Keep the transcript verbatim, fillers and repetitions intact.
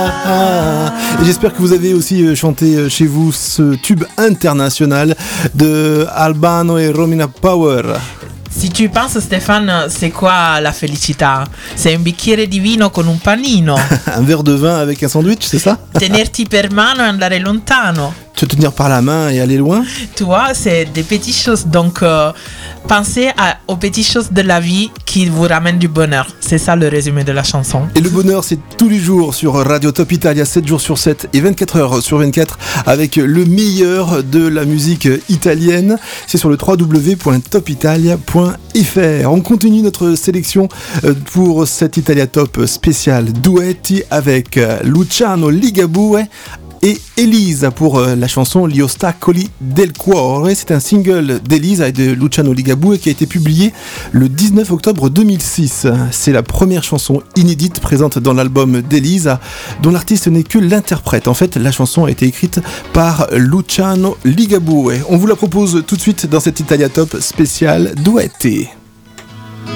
Et j'espère que vous avez aussi chanté chez vous ce tube international de Albano et Romina Power. Si tu penses, Stéphane, c'est quoi la felicità? C'est un bicchiere di vino con un panino. Un verre de vin avec un sandwich, c'est ça? Tenerti per mano e andare lontano. Te tenir par la main et aller loin? Tu vois, c'est des petites choses. Donc, euh, pensez à, aux petites choses de la vie qui vous ramènent du bonheur. C'est ça le résumé de la chanson. Et le bonheur, c'est tous les jours sur Radio Top Italia, sept jours sur sept et vingt-quatre heures sur vingt-quatre, avec le meilleur de la musique italienne. C'est sur le w w w point top italia point f r. On continue notre sélection pour cet Italia Top spécial duetti avec Luciano Ligabue et Elisa pour la chanson Gli ostacoli del cuore. C'est un single d'Elisa et de Luciano Ligabue qui a été publié le dix-neuf octobre deux mille six. C'est la première chanson inédite présente dans l'album d'Elisa, dont l'artiste n'est que l'interprète. En fait, la chanson a été écrite par Luciano Ligabue. On vous la propose tout de suite dans cet Italia Top spécial duetti.